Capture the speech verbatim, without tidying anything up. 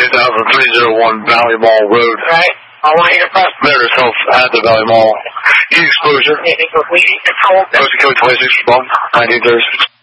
eight thousand three oh one Valley Mall Road. Right. I want you to press. Meredith Health at the Valley Mall. E exposure. Postal code twenty-six, respond. nineteen thirty-six.